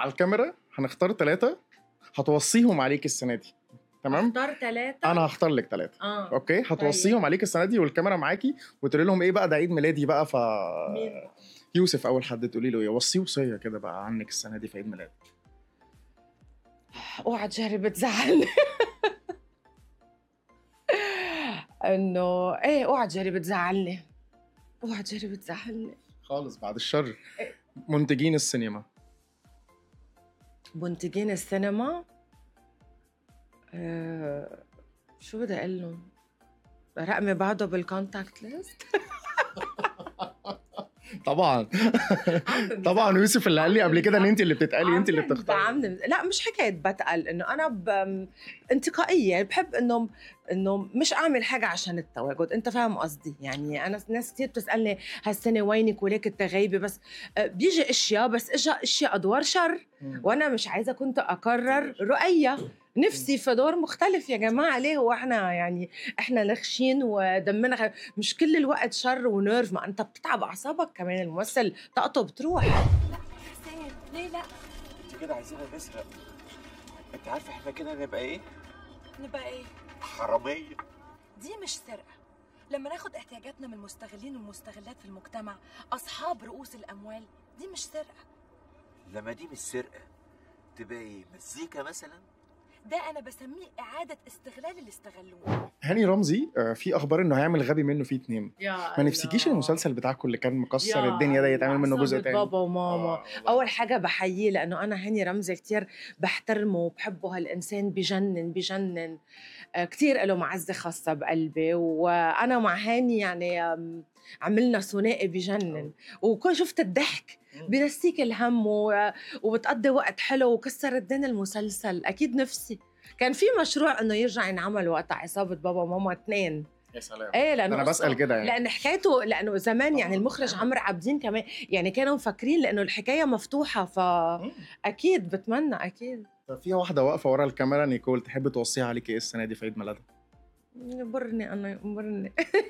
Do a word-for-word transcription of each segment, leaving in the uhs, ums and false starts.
على الكاميرا هنختار ثلاثة هتوصيهم عليك السنة دي. تمام؟ اختار ثلاثة. انا هختار لك ثلاثة. اه اوكي هتوصيهم طيب. عليك السنة دي والكاميرا معاكي وتقولي لهم ايه بقى ده عيد ميلادي بقى. ف مين؟ يوسف اول حد تقولي له ايه وصيه وصية كده بقى عنك السنة دي في عيد ميلادك. اوعى تجرب تزعلني. انه ايه اوعى تجرب تزعلني. اوعى تجرب تزعلني خالص بعد الشر. منتجين السينما. منتجين السينما. أه... شو بدي اقول لهم؟ رقمي بعده بالكونتاكت ليست. طبعا طبعا يوسف اللي قال لي قبل كده ان انت اللي بتتقالي انت اللي بتختاري. لا مش حكايه بتقل، انه انا ب... انتقائيه، بحب انه انه مش اعمل حاجه عشان التواجد. انت فاهم قصدي؟ يعني انا ناس كثير بتسالني هالسنه وينك وليك انت غايبه، بس بيجي اشياء، بس اجى اشياء ادوار شر وانا مش عايزه كنت اكرر رؤيه. نفسي في دور مختلف يا جماعه. ليه هو احنا يعني احنا لخشين ودمنا غ... مش كل الوقت شر ونيرف، ما انت بتتعب اعصابك كمان. الممثل طاقته بتروح. لا حسين ليه لا؟ انت كده عايزينها نسرق. انت عارفه احنا كده نبقى ايه؟ نبقى ايه؟ حراميه. دي مش سرقه. لما ناخد احتياجاتنا من المستغلين والمستغلات في المجتمع، اصحاب رؤوس الاموال، دي مش سرقه. لما دي مش سرقه تبقى ايه؟ مزيكا مثلا؟ ده انا بسميه اعاده استغلال اللي استغلوه. هاني رمزي في اخبار انه هيعمل غبي منه فيه اتنين. ما نفسكيش المسلسل بتاعكم اللي كان مكسر الدنيا ده يتعمل منه جزء تاني؟ بابا وماما. آه اول حاجه بحييه لانه انا هاني رمزي كتير بحترمه وبحبه. هالانسان بجنن بجنن آه كتير له معزه خاصه بقلبي، وانا مع هاني يعني عملنا ثنائي بجنن. وكل شفت الضحك بنسيك الهم وبتقضي وقت حلو وكسر الدنيا المسلسل. اكيد نفسي كان في مشروع انه يرجع ينعمل وقتها عصابه بابا وماما اثنين. يا سلام. ايه لانه انا بسال كده يعني لان حكايته، لانه زمان يعني المخرج عمرو عابدين كمان يعني كانوا مفكرين لانه الحكايه مفتوحه، فاكيد بتمنى اكيد. في واحده واقفه ورا الكاميرا، نيكول، تحب توصيها عليك ايه السنه دي في عيد ميلادها؟ يقبرني انا يقبرني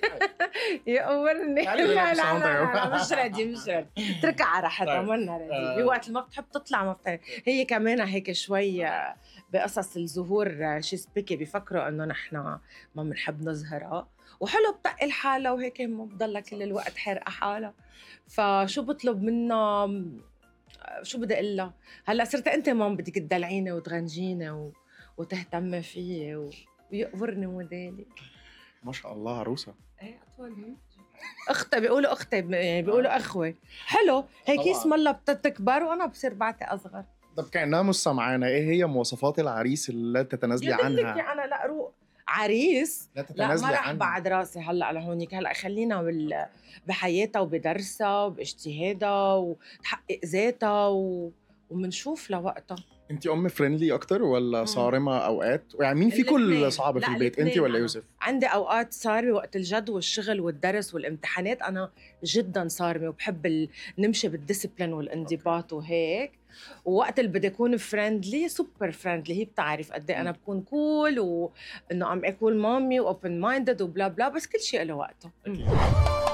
يقبرني. لا لا لا مش راضي مش راضي اتركها على راحتها. منا راضي بوقت ما بتحب تطلع ما بتعرف. هي كمان هيك شوي بقصص الظهور شيسبيكي بيفكروا انه نحن ما بنحب نظهرها، وحلو بتقل حالها وهيك ما بضلها كل الوقت حرقه حالها. فشو بطلب منها؟ شو بدي اقول لها؟ هلا صرت انت مام بدك تدلعيني وتغنجيني و... وتهتمي فيي و... ويقبرني موديلي. ما شاء الله عروسه. ايه اطول هيك اختي، بيقولوا اختي يعني بيقولوا اخوه. حلو هيك اسم الله بتكبر وانا بصير بعتي اصغر. طب كأنها مش سامعانا، ايه هي مواصفات العريس اللي تتنازلي عنها؟ يا انا لا روق عريس لا تتنازلي لا ما عنها. رح بعد راسي هلا على هونيك. هلا خلينا بال... بحياتها وبدرسها وباجتهادها وتحقق ذاتها و... ومنشوف لوقتها. انتي ام فريندلي اكتر ولا صارمه اوقات؟ يعني مين فيكم الصعب في البيت، انتي ولا يوسف؟ عندي اوقات صارمه وقت الجد والشغل والدرس والامتحانات. انا جدا صارمه وبحب ال... نمشي بالديسيبلين والانضباط وهيك. ووقت اللي بدي اكون فريندلي سوبر فريندلي، هي بتعرف قد ايه انا بكون كول وانه ام اكول مامي واوبن مايندد وبلا بلا، بس كل شيء له وقته.